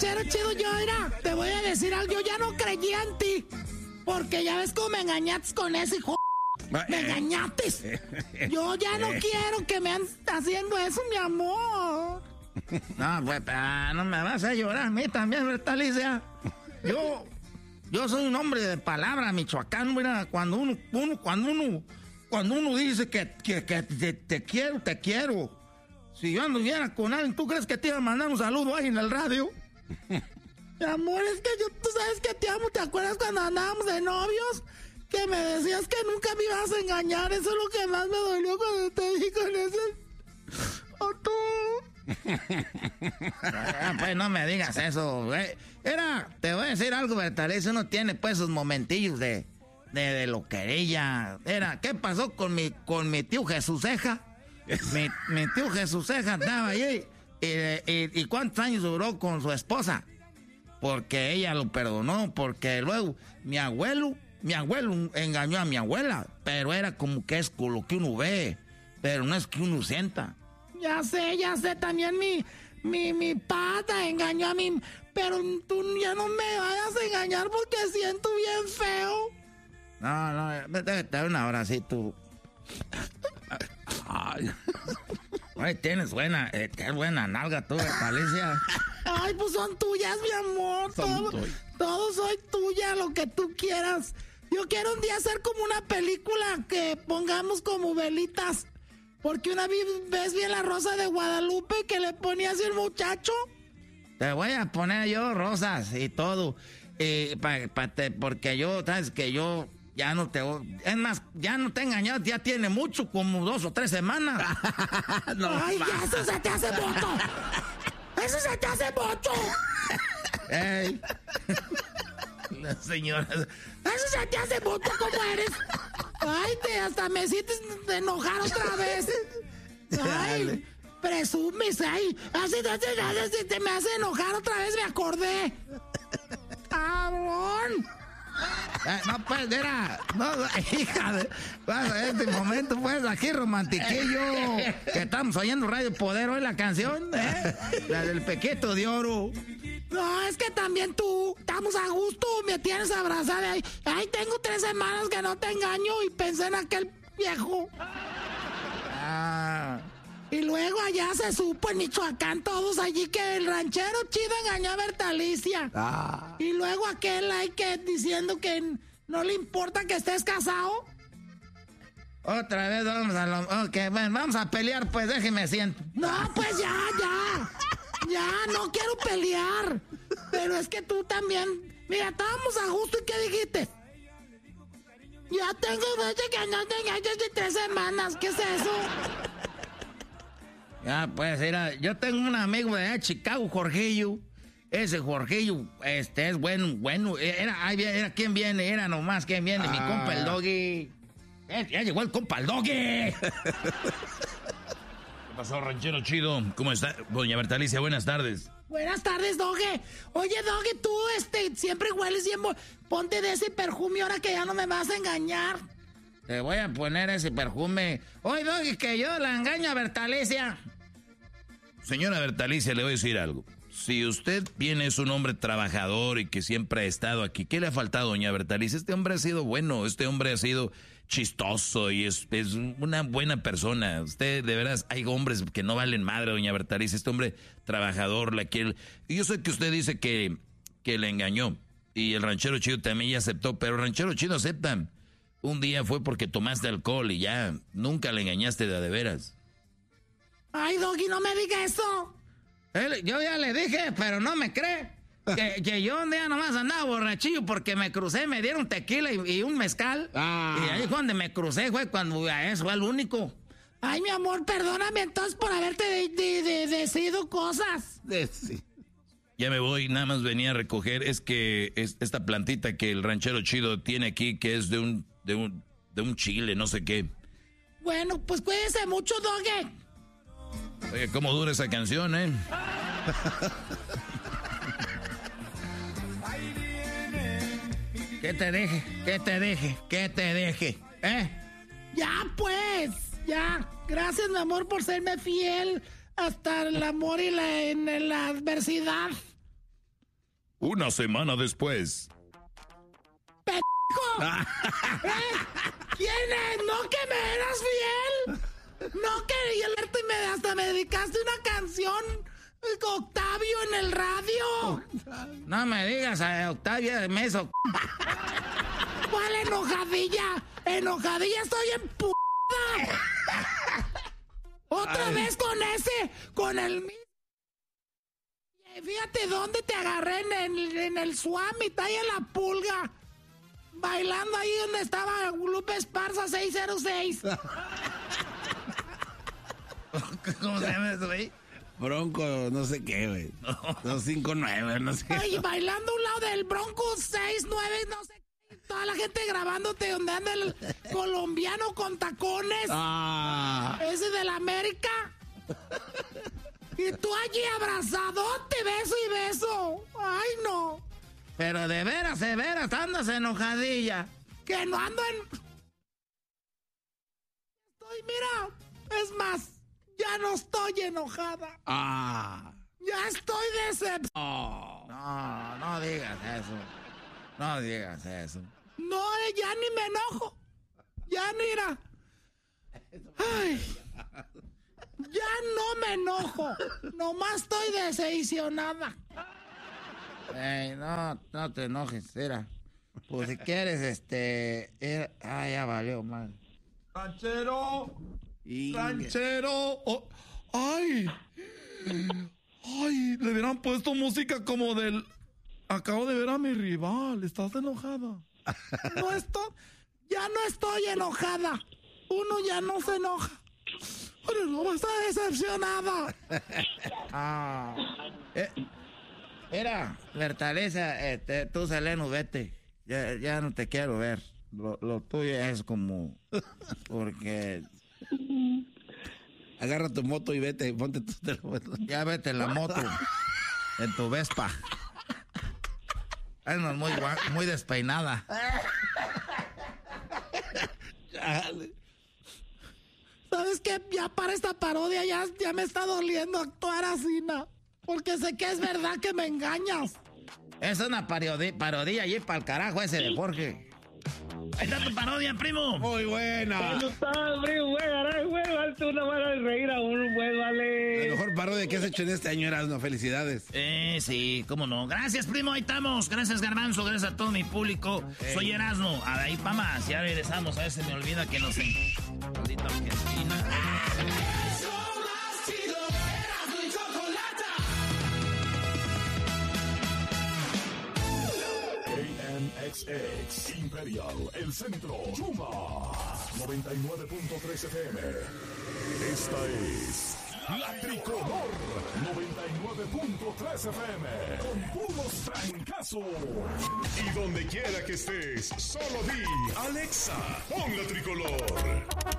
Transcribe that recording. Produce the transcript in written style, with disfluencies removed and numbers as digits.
ranchero chido, yo, mira, te voy a decir algo, yo ya no creía en ti. Porque ya ves cómo me engañaste con ese hijo. Me engañaste. Yo ya no quiero que me andes haciendo eso, mi amor. No, pues, no me vas a llorar a mí también, ¿verdad, Alicia? Yo soy un hombre de palabra, Michoacán, mira, cuando uno dice que te quiero. Si yo anduviera con alguien, ¿tú crees que te iba a mandar un saludo ahí en el radio? Mi amor, es que tú sabes que te amo. ¿Te acuerdas cuando andábamos de novios? Que me decías que nunca me ibas a engañar. Eso es lo que más me dolió cuando te vi con ese... ¿O tú? Pues no me digas eso, güey. Te voy a decir algo, Bertalicia. Uno tiene pues sus momentillos de loquerilla. ¿Qué pasó con mi tío Jesús Ceja? Mi tío Jesús Ceja andaba allí. ¿Y cuántos años duró con su esposa? Porque ella lo perdonó, porque luego mi abuelo engañó a mi abuela, pero era como que es lo que uno ve, pero no es que uno sienta. Ya sé, también mi pata engañó a mí, pero tú ya no me vayas a engañar porque siento bien feo. No, déjate dar un abracito. Ay, tienes buena nalga tú, Alicia. Ay, pues son tuyas, mi amor. Todo soy tuya, lo que tú quieras. Yo quiero un día hacer como una película que pongamos como velitas. Porque una vez vi La Rosa de Guadalupe que le ponía así el muchacho. Te voy a poner yo rosas y todo. Porque yo, sabes que yo ya no te... Es más, ya no te he engañado, ya tiene mucho, como 2 o 3 semanas. No, ay, ya, eso se te hace mucho. ¡Eso se te hace mucho! ¡Ey! La señora... ¡Eso se te hace mucho! ¿Cómo eres? ¡Ay, hasta me hiciste de enojar otra vez! ¡Ay! Presumes, ¡ay! Así te me hace enojar otra vez, me acordé. ¡Cabrón! No, pues, hija de... En este momento, pues, aquí romantiquillo. Que estamos oyendo Radio Poder hoy, la canción, la del Pequito de Oro. No, es que también tú, estamos a gusto, me tienes abrazada. Ay, tengo 3 semanas que no te engaño y pensé en aquel viejo. Y luego allá se supo en Michoacán todos allí que el ranchero chido engañó a Bertalicia. Y luego aquel que diciendo que no le importa que estés casado. Otra vez vamos a pelear, pues déjeme siento. No, pues ya, no quiero pelear. Pero es que tú también, mira, estábamos a gusto y ¿qué dijiste? Ya tengo noche que no te engañas de 3 semanas, ¿qué es eso? Ya, pues, mira, yo tengo un amigo de Chicago, Jorgillo. Ese Jorgillo, es bueno. Era quien viene, era nomás quien viene, mi compa el Doggy. Ya llegó el compa el Doggy. ¿Qué pasó, ranchero chido? ¿Cómo está, doña Bertalicia? Buenas tardes. Buenas tardes, Doggy. Oye, Doggy, tú, siempre hueles bien. Ponte de ese perfume ahora que ya no me vas a engañar. Te voy a poner ese perfume. Oye, Doggy, que yo la engaño a Bertalicia. Señora Bertalicia, le voy a decir algo. Si usted bien es un hombre trabajador y que siempre ha estado aquí, ¿qué le ha faltado, doña Bertalicia? Este hombre ha sido bueno, este hombre ha sido chistoso y es una buena persona. Usted, de veras, hay hombres que no valen madre, doña Bertalicia. Este hombre trabajador la quiere. Y yo sé que usted dice que le engañó. Y el ranchero chido también ya aceptó, pero el ranchero chido acepta. Un día fue porque tomaste alcohol y ya nunca le engañaste de veras. Ay, Doggy, no me diga eso. Yo ya le dije, pero no me cree. Que yo un día nomás andaba borrachillo porque me crucé, me dieron tequila y un mezcal. Y ahí cuando me crucé fue cuando eso fue el único. Ay, mi amor, perdóname entonces por haberte decidido cosas. Ya me voy, nada más venía a recoger. Es que esta plantita que el ranchero chido tiene aquí, que es de un chile, no sé qué. Bueno, pues cuídese mucho, Doggy. Oye, ¿cómo dura esa canción, ¿Qué te deje? Ya, pues, ya. Gracias, mi amor, por serme fiel hasta el amor y en la adversidad. Una semana después. ¿Quién es? ¿No que me eras fiel? ¿No que hasta me dedicaste una canción, Octavio, en el radio? No me digas, Octavio, me hizo... ¿Cuál enojadilla? Enojadilla, estoy en p***. Otra vez con el mismo. Fíjate dónde te agarré en el Suamit, ahí en la Pulga. Bailando ahí donde estaba Lupe Esparza 606. ¿Cómo se llama eso, güey? Bronco, no sé qué, güey. 259, no sé. Ay, bailando a un lado del Bronco 69, no sé qué. Toda la gente grabándote donde anda el colombiano con tacones. Ese de la América. Y tú allí abrazadote, beso y beso. Ay, no. Pero de veras, andas enojadilla. Que no ando en... Mira, es más, ya no estoy enojada. Ya estoy decepcionada. No digas eso. No digas eso. No, ya ni me enojo. Ya ni irá. Ay, ya no me enojo. Nomás estoy decepcionada. Ey, no te enojes, era. Pues si quieres, ya valió mal. ¡Ranchero! ¡Ranchero! ¡Ay! Le hubieran puesto música como del... Acabo de ver a mi rival. ¿Estás enojada? Ya no estoy enojada. Uno ya no se enoja. Pero no está decepcionada. Mira, Bertaleza, tú, Seleno, vete. Ya no te quiero ver. Lo tuyo es como... Porque... Agarra tu moto y vete, ponte tu teléfono. Ya vete en la moto. En tu Vespa. Andas muy despeinada. ¿Sabes qué? Ya para esta parodia ya me está doliendo actuar así, ¿no? Porque sé que es verdad que me engañas. Es una parodia allí para el carajo ese de Jorge. Ahí está tu parodia, primo. Muy buena. ¿Cómo estás, primo? Güey, tú no vas a reír a uno, güey, vale. La mejor parodia que has hecho en este año, Erasmo. Felicidades. Sí, cómo no. Gracias, primo, ahí estamos. Gracias, Garbanzo, gracias a todo mi público. Soy Erasmo, a ahí pa' más. Ya regresamos, a ver, se me olvida que no sé. Maldita Argentina. XX Imperial, el centro, Chuma, 99.3 FM. Esta es La Tricolor, 99.3 FM, con puros trancazos. Y donde quiera que estés, solo di, Alexa, pon La Tricolor.